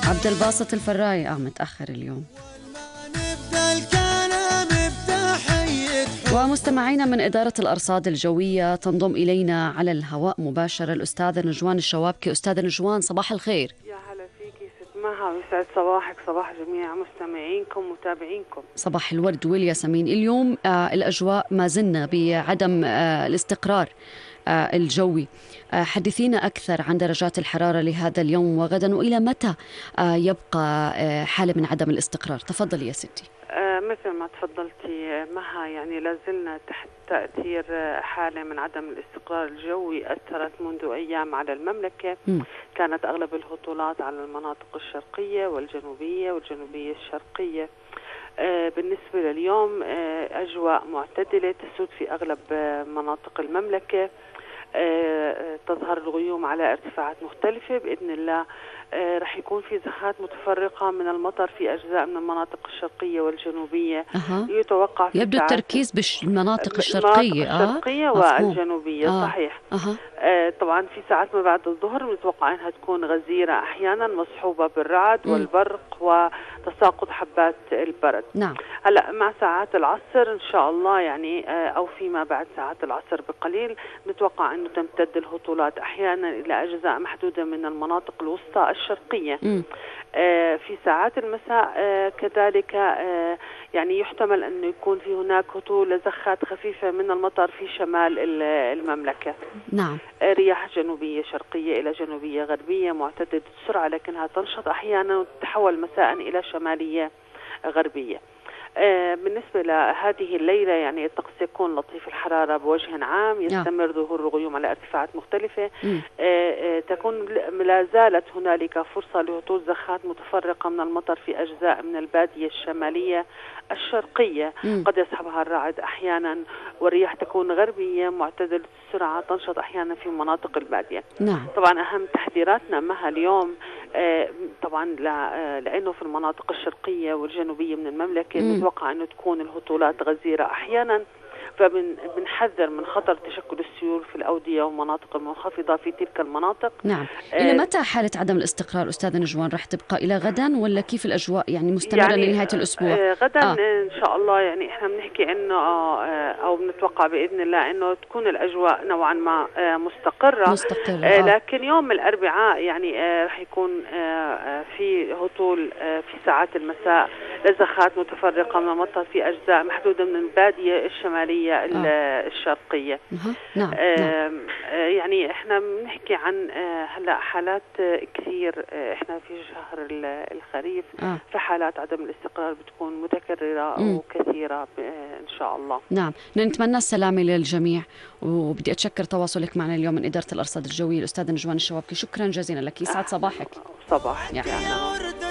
عبد الباسط الفراي متأخر اليوم. ومستمعينا من إدارة الأرصاد الجوية تنضم إلينا على الهواء مباشرة الأستاذة نجوان الشوابكي. أستاذة نجوان صباح الخير. يا هلا فيكي ست مها، ويسعد صباحك صباح جميع مستمعينكم ومتابعينكم. صباح الورد والياسمين. اليوم الأجواء ما زلنا بعدم الاستقرار الجوي. حدثينا أكثر عن درجات الحرارة لهذا اليوم وغدا، وإلى متى يبقى حالة من عدم الاستقرار؟ تفضلي يا ستي. مثل ما تفضلتي مها، يعني لازلنا تحت تأثير حالة من عدم الاستقرار الجوي أثرت منذ أيام على المملكة. كانت أغلب الهطولات على المناطق الشرقية والجنوبية الشرقية. بالنسبة لليوم أجواء معتدلة تسود في أغلب مناطق المملكة. تظهر الغيوم على ارتفاعات مختلفة بإذن الله. رح يكون في زخات متفرقة من المطر في أجزاء من المناطق الشرقية والجنوبية. يتوقع في يبدو التركيز بالمناطق الشرقية والجنوبية. صحيح. طبعا في ساعات ما بعد الظهر نتوقع أنها تكون غزيرة أحيانا مصحوبة بالرعد والبرق وتساقط حبات البرد. نعم. هلا مع ساعات العصر إن شاء الله، يعني أو فيما بعد ساعات العصر بقليل، نتوقع أنه تمتد الهطولات أحيانا إلى أجزاء محدودة من المناطق الوسطى الشرقية. في ساعات المساء كذلك يعني يحتمل أنه يكون في هناك هطول زخات خفيفة من المطر في شمال المملكة. نعم. رياح جنوبية شرقية إلى جنوبية غربية معتدلة السرعة، لكنها تنشط أحيانا وتتحول مساء إلى شمالية غربية. بالنسبة لهذه الليلة يعني الطقس يكون لطيف الحرارة بوجه عام. يستمر ظهور الغيوم على ارتفاعات مختلفة. تكون لا زالت هنالك فرصة لهطول زخات متفرقة من المطر في أجزاء من البادية الشمالية الشرقية. قد يصحبها الرعد أحيانا، والرياح تكون غربية معتدلة السرعة تنشط أحيانا في مناطق البادية. نعم. طبعا أهم تحذيراتنا مها اليوم طبعا لأنه في المناطق الشرقية والجنوبية من المملكة نتوقع أنه تكون الهطولات غزيرة أحيانا، فبنحذر من خطر تشكل السيول في الأودية والمناطق المنخفضة في تلك المناطق. نعم. إلى متى حالة عدم الاستقرار أستاذة نجوان؟ رح تبقى إلى غدا ولا كيف الأجواء يعني مستمرة يعني لنهاية الأسبوع؟ غدا إن شاء الله، يعني إحنا بنحكي إنه أو بنتوقع بإذن الله إنه تكون الأجواء نوعا ما مستقرة. لكن يوم الأربعاء يعني رح يكون في هطول في ساعات المساء لزخات متفرقة من المطر في أجزاء محدودة من البادية الشمالية الشرقية. نعم. يعني احنا بنحكي عن هلا حالات كثير. احنا في شهر الخريف في حالات عدم الاستقرار بتكون متكررة وكثيرة ان شاء الله. نعم. نتمنى السلامة للجميع، وبدي اتشكر تواصلك معنا اليوم من إدارة الأرصاد الجوية الأستاذة نجوان الشوابكي. شكرا جزيلا لك. يسعد صباحك. صباح.